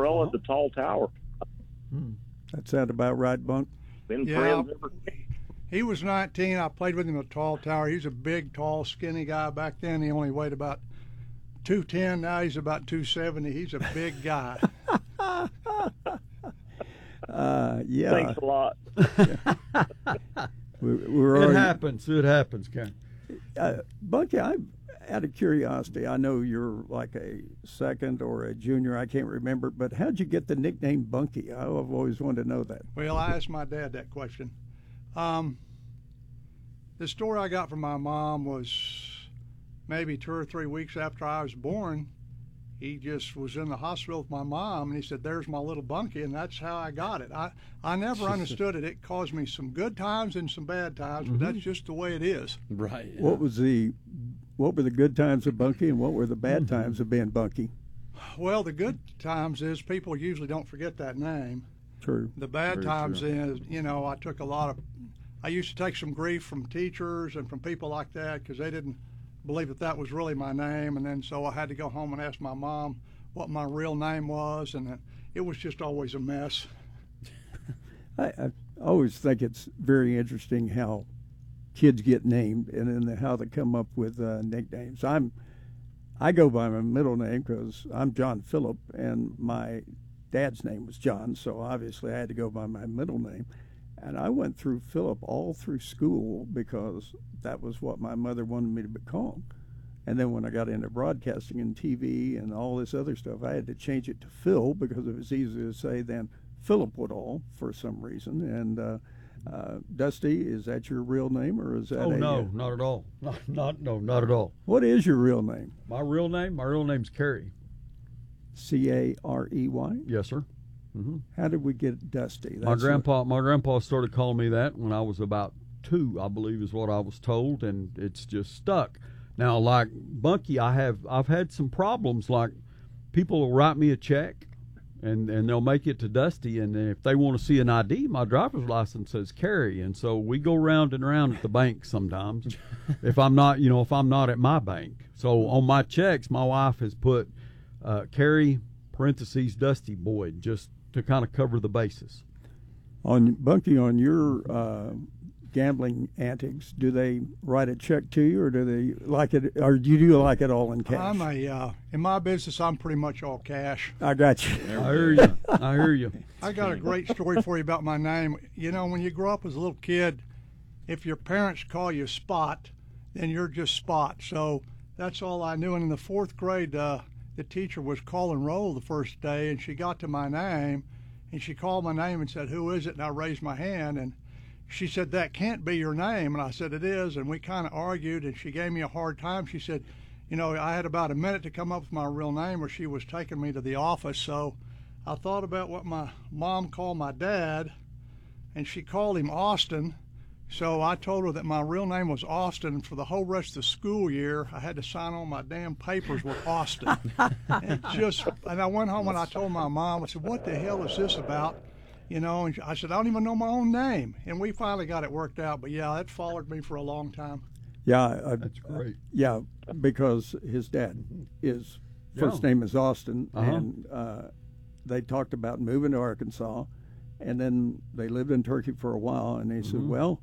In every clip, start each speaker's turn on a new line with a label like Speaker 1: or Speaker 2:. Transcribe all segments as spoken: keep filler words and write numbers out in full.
Speaker 1: Amarillo
Speaker 2: uh-huh.
Speaker 1: at the Tall Tower.
Speaker 3: Hmm. That sounds about right, Bunk.
Speaker 1: Been
Speaker 4: Yeah.
Speaker 1: friends ever since.
Speaker 4: He was nineteen. I played with him at the Tall Tower. He's a big, tall, skinny guy. Back then, he only weighed about two ten. Now he's about two seventy. He's a big guy.
Speaker 3: Uh, yeah.
Speaker 1: Thanks a lot.
Speaker 3: we, we were
Speaker 2: It
Speaker 3: already,
Speaker 2: happens. It happens, Ken.
Speaker 3: uh, Bunky, I'm out of curiosity. I know you're like a second or a junior. I can't remember. But how'd you get the nickname Bunky? I've always wanted to know that.
Speaker 4: Well, I asked my dad that question. Um, the story I got from my mom was maybe two or three weeks after I was born. He just was in the hospital with my mom, and he said, "There's my little Bunky," and that's how I got it. I, I never understood it. It caused me some good times and some bad times, but that's just the way it is.
Speaker 2: Right. Yeah.
Speaker 3: What was the, what were the good times of Bunky, and what were the bad
Speaker 2: Mm-hmm.
Speaker 3: times of being Bunky?
Speaker 4: Well, the good times is people usually don't forget that name.
Speaker 3: True.
Speaker 4: The bad
Speaker 2: Very
Speaker 4: times
Speaker 2: true.
Speaker 4: is, you know, I took a lot of, I used to take some grief from teachers and from people like that because they didn't believe that that was really my name, and then so I had to go home and ask my mom what my real name was, and it was just always a mess.
Speaker 3: I, I always think it's very interesting how kids get named and then how they come up with uh, nicknames. I'm, I go by my middle name because I'm John Phillip, and my dad's name was John, so obviously I had to go by my middle name. And I went through Phillip all through school because that was what my mother wanted me to become. And then when I got into broadcasting and T V and all this other stuff, I had to change it to Phil because it was easier to say than Philip Woodall for some reason. And uh, uh, Dusty, is that your real name, or is that?
Speaker 2: Oh
Speaker 3: a,
Speaker 2: no,
Speaker 3: uh,
Speaker 2: not at all. Not, not no, not at all.
Speaker 3: What is your real name?
Speaker 2: My real name, my real name's Carey.
Speaker 3: C A R E Y.
Speaker 2: Yes, sir. Mm-hmm.
Speaker 3: How did we get Dusty?
Speaker 2: My
Speaker 3: That's
Speaker 2: grandpa, my grandpa started calling me that when I was about two, I believe, is what I was told, and it's just stuck. Now, like Bunky, I have, I've had some problems. Like people will write me a check, and and they'll make it to Dusty, and if they want to see an I D, my driver's license says Carey, and so we go round and around at the bank sometimes. if I'm not, you know, if I'm not at my bank, so on my checks, my wife has put uh, Carey parentheses Dusty Boyd just to kind of cover the bases.
Speaker 3: On Bunky, on your uh, gambling antics, do they write a check to you, or do they like it, or do you do like it all in cash?
Speaker 4: I'm a, uh, in my business, I'm pretty much all cash.
Speaker 3: I got you.
Speaker 2: I hear you. I hear you.
Speaker 4: I got a great story for you about my name. You know, when you grow up as a little kid, if your parents call you Spot, then you're just Spot. So that's all I knew. And in the fourth grade, uh, the teacher was calling roll the first day, and she got to my name, and she called my name and said, "Who is it?" And I raised my hand, and she said, "That can't be your name." And I said, "It is." And we kind of argued, and she gave me a hard time. She said, you know, I had about a minute to come up with my real name, or she was taking me to the office. So I thought about what my mom called my dad, and she called him Austin. So I told her that my real name was Austin. For the whole rest of the school year, I had to sign on my damn papers with Austin. and just, and I went home and I told my mom, I said, "What the hell is this about?" You know, and I said, "I don't even know my own name." And we finally got it worked out. But yeah, that followed me for a long time.
Speaker 3: Yeah, I,
Speaker 2: That's great.
Speaker 3: yeah, because his dad is first
Speaker 2: Yeah.
Speaker 3: name is Austin,
Speaker 2: Uh-huh.
Speaker 3: and uh, they talked about moving to Arkansas, and then they lived in Turkey for a while, and they said,
Speaker 2: Mhm.
Speaker 3: well,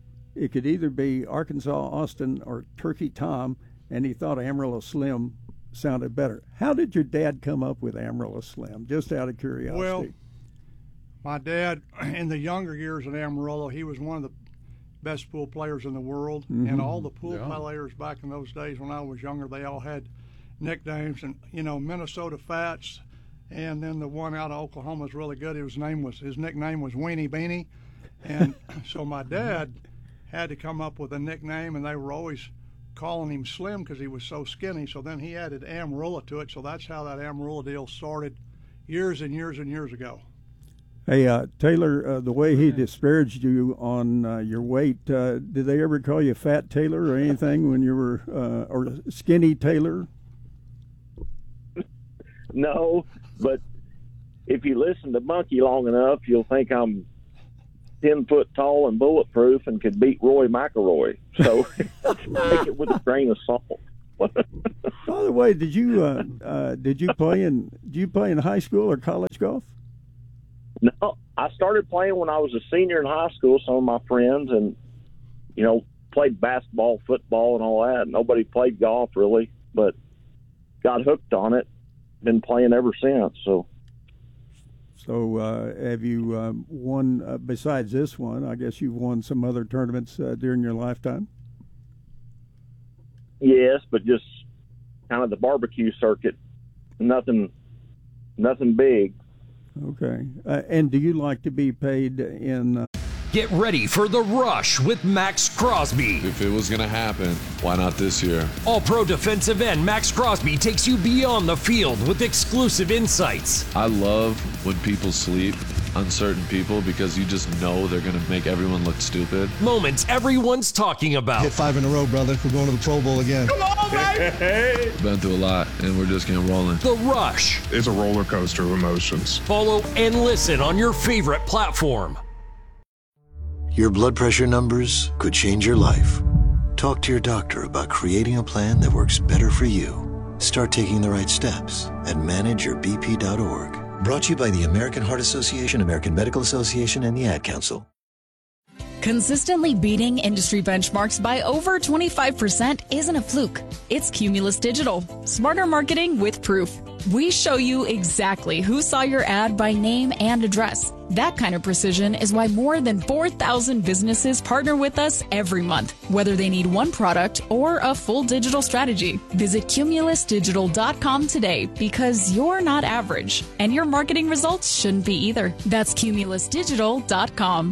Speaker 3: it could either be Arkansas Austin or Turkey Tom, and he thought Amarillo Slim sounded better. How did your dad come up with Amarillo Slim? Just out of curiosity.
Speaker 4: Well, my dad, in the younger years in Amarillo, he was one of the best pool players in the world.
Speaker 3: Mhm.
Speaker 4: And all the pool
Speaker 2: Yeah.
Speaker 4: players back in those days when I was younger, they all had nicknames. And, you know, Minnesota Fats, and then the one out of Oklahoma was really good. His name was, his nickname was Weenie Beanie. And so my dad had to come up with a nickname, and they were always calling him Slim because he was so skinny. So then he added Amarillo to it. So that's how that Amarillo deal started years and years and years ago.
Speaker 3: Hey, uh, Taylor, uh, the way he disparaged you on uh, your weight, uh, did they ever call you Fat Taylor or anything when you were, uh, or Skinny Taylor?
Speaker 1: No, but if you listen to Bunky long enough, you'll think I'm ten foot tall and bulletproof and could beat Roy McIlroy. So take it with a grain of salt.
Speaker 3: By the way, did you uh, uh, did you play in did you play in high school or college golf?
Speaker 1: No, I started playing when I was a senior in high school. Some of my friends, and you know, played basketball, football, and all that. Nobody played golf really, but got hooked on it. Been playing ever since. So,
Speaker 3: so uh, have you um, won uh, besides this one? I guess you've won some other tournaments uh, during your lifetime.
Speaker 1: Yes, but just kind of the barbecue circuit. Nothing, nothing big.
Speaker 3: Okay. Uh, and do you like to be paid in? Uh...
Speaker 5: Get ready for The Rush with Max Crosby.
Speaker 6: If it was going to happen, why not this year?
Speaker 5: All-pro defensive end Max Crosby takes you beyond the field with exclusive insights.
Speaker 6: I love when people sleep on certain people because you just know they're going to make everyone look stupid.
Speaker 5: Moments everyone's talking about.
Speaker 7: Hit five in a row, brother. We're going to the Pro Bowl again.
Speaker 5: Come on, baby!
Speaker 6: Been through a lot, and we're just getting rolling.
Speaker 5: The Rush.
Speaker 8: It's a roller coaster of emotions.
Speaker 5: Follow and listen on your favorite platform.
Speaker 9: Your blood pressure numbers could change your life. Talk to your doctor about creating a plan that works better for you. Start taking the right steps at manage your b p dot org. Brought to you by the American Heart Association, American Medical Association, and the Ad Council.
Speaker 10: Consistently beating industry benchmarks by over twenty-five percent isn't a fluke. It's Cumulus Digital. Smarter marketing with proof. We show you exactly who saw your ad by name and address. That kind of precision is why more than four thousand businesses partner with us every month, whether they need one product or a full digital strategy. Visit cumulus digital dot com today because you're not average, and your marketing results shouldn't be either. That's cumulus digital dot com.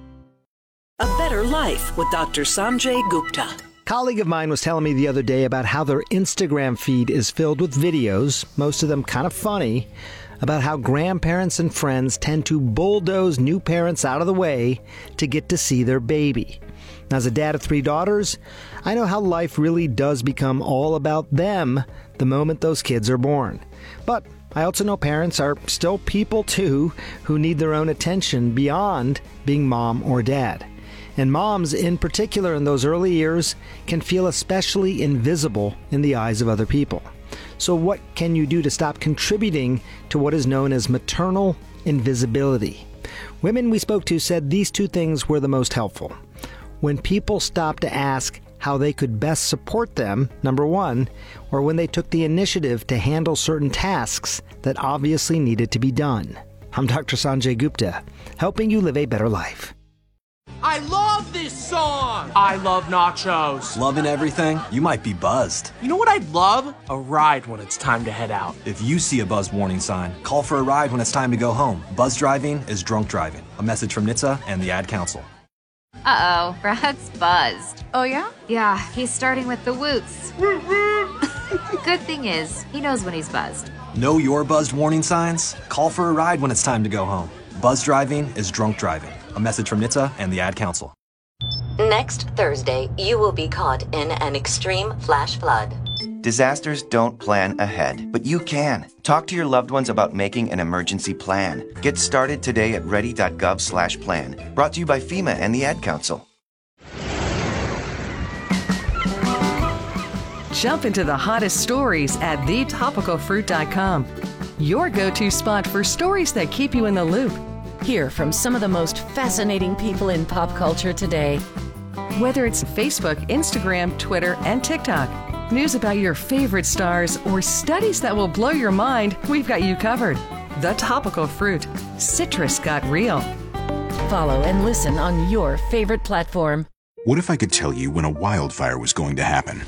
Speaker 11: A Better Life with Doctor Sanjay Gupta.
Speaker 12: A colleague of mine was telling me the other day about how their Instagram feed is filled with videos, most of them kind of funny, about how grandparents and friends tend to bulldoze new parents out of the way to get to see their baby. Now, as a dad of three daughters, I know how life really does become all about them the moment those kids are born. But I also know parents are still people too who need their own attention beyond being mom or dad. And moms, in particular in those early years, can feel especially invisible in the eyes of other people. So what can you do to stop contributing to what is known as maternal invisibility? Women we spoke to said these two things were the most helpful. When people stopped to ask how they could best support them, number one, or when they took the initiative to handle certain tasks that obviously needed to be done. I'm Doctor Sanjay Gupta, helping you live a better life.
Speaker 13: I love this song! I love nachos.
Speaker 14: Loving everything? You might be buzzed.
Speaker 13: You know what I'd love? A ride when it's time to head out.
Speaker 14: If you see a buzz warning sign, call for a ride when it's time to go home. Buzz driving is drunk driving. A message from N H T S A and the Ad Council.
Speaker 15: Uh-oh, Brad's buzzed.
Speaker 16: Oh, yeah?
Speaker 15: Yeah, he's starting with the woots. Good thing is, he knows when he's buzzed.
Speaker 14: Know your buzzed warning signs? Call for a ride when it's time to go home. Buzz driving is drunk driving. A message from N H T S A and the Ad Council.
Speaker 17: Next Thursday, you will be caught in an extreme flash flood.
Speaker 18: Disasters don't plan ahead, but you can. Talk to your loved ones about making an emergency plan. Get started today at ready dot gov slash plan. Brought to you by FEMA and the Ad Council.
Speaker 19: Jump into the hottest stories at the topical fruit dot com. Your go-to spot for stories that keep you in the loop.
Speaker 20: Hear from some of the most fascinating people in pop culture today.
Speaker 19: Whether it's Facebook, Instagram, Twitter, and TikTok, news about your favorite stars, or studies that will blow your mind, we've got you covered. The Topical Fruit. Citrus got real.
Speaker 20: Follow and listen on your favorite platform.
Speaker 21: What if I could tell you when a wildfire was going to happen?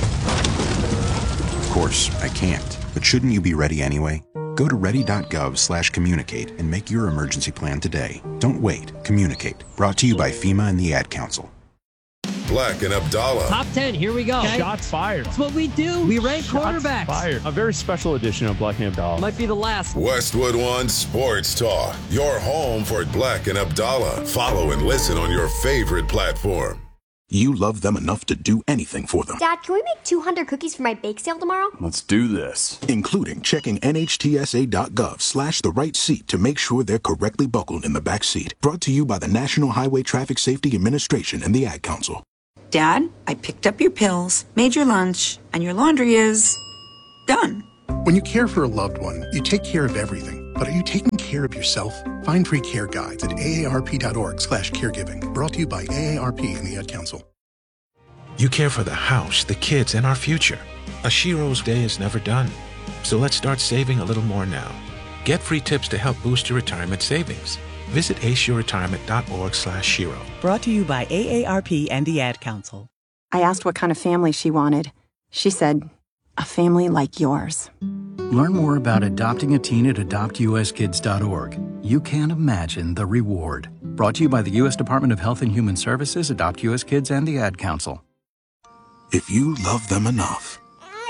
Speaker 21: Of course, I can't. But shouldn't you be ready anyway? Go to ready dot gov slash communicate and make your emergency plan today. Don't wait. Communicate. Brought to you by FEMA and the Ad Council.
Speaker 22: Black and Abdallah.
Speaker 23: Top ten, here we go.
Speaker 24: Okay. Shots fired.
Speaker 23: That's what we do. We rank
Speaker 24: Shots
Speaker 23: quarterbacks.
Speaker 24: Fired. A very special edition of Black and Abdallah.
Speaker 23: Might be the last.
Speaker 22: Westwood One Sports Talk. Your home for Black and Abdallah. Follow and listen on your favorite platform.
Speaker 21: You love them enough to do anything for them.
Speaker 25: Dad, can we make two hundred cookies for my bake sale tomorrow?
Speaker 21: Let's do this. Including checking N H T S A dot gov slash the right seat to make sure they're correctly buckled in the back seat. Brought to you by the National Highway Traffic Safety Administration and the Ad Council.
Speaker 1: Dad, I picked up your pills, made your lunch, and your laundry is done.
Speaker 2: When you care for a loved one, you take care of everything. But are you taking care of yourself? Find free care guides at A A R P dot org slash caregiving. Brought to you by A A R P and the Ad Council.
Speaker 3: You care for the house, the kids, and our future. A Shiro's day is never done. So let's start saving a little more now. Get free tips to help boost your retirement savings. Visit ace your retirement dot org slash Shiro.
Speaker 4: Brought to you by A A R P and the Ad Council.
Speaker 16: I asked what kind of family she wanted. She said, a family like yours.
Speaker 26: Learn more about adopting a teen at adopt U S kids dot org. You can't imagine the reward. Brought to you by the U S Department of Health and Human Services, Adopt U S Kids, and the Ad Council.
Speaker 21: If you love them enough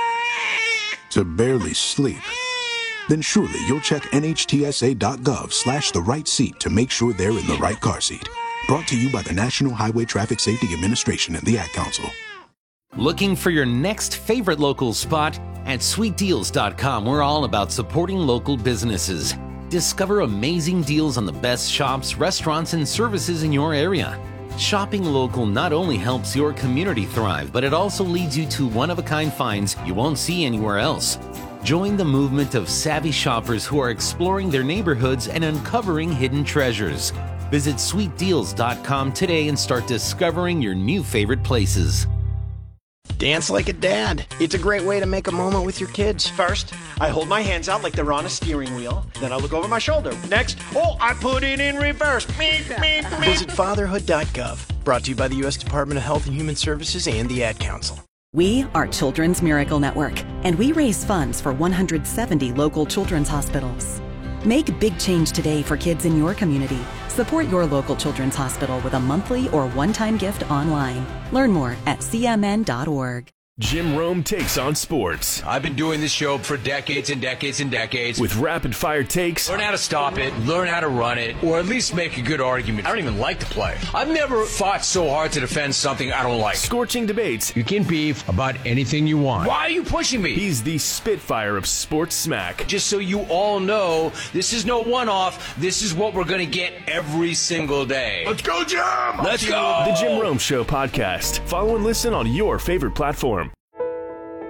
Speaker 21: to barely sleep, then surely you'll check N H T S A dot gov slash the right seat to make sure they're in the right car seat. Brought to you by the National Highway Traffic Safety Administration and the Ad Council.
Speaker 27: Looking for your next favorite local spot? At sweet deals dot com, we're all about supporting local businesses. Discover amazing deals on the best shops, restaurants, and services in your area. Shopping local not only helps your community thrive, but it also leads you to one-of-a-kind finds you won't see anywhere else. Join the movement of savvy shoppers who are exploring their neighborhoods and uncovering hidden treasures. Visit sweet deals dot com today and start discovering your new favorite places.
Speaker 28: Dance like a dad. It's a great way to make a moment with your kids. First, I hold my hands out like they're on a steering wheel. Then I look over my shoulder. Next, oh, I put it in reverse. Meep, meep, meep. Visit fatherhood dot gov. Brought to you by the U S Department of Health and Human Services and the Ad Council.
Speaker 29: We are Children's Miracle Network, and we raise funds for one hundred seventy local children's hospitals. Make a big change today for kids in your community. Support your local children's hospital with a monthly or one-time gift online. Learn more at C M N dot org.
Speaker 30: Jim Rome takes on sports.
Speaker 31: I've been doing this show for decades and decades and decades.
Speaker 30: With rapid-fire takes.
Speaker 31: Learn how to stop it, learn how to run it, or at least make a good argument. I don't even like to play. I've never fought so hard to defend something I don't like.
Speaker 30: Scorching debates.
Speaker 31: You can beef about anything you want. Why are you pushing me?
Speaker 30: He's the Spitfire of sports smack.
Speaker 31: Just so you all know, this is no one-off. This is what we're going to get every single day.
Speaker 30: Let's go, Jim!
Speaker 31: Let's go!
Speaker 30: The Jim Rome Show podcast. Follow and listen on your favorite platform.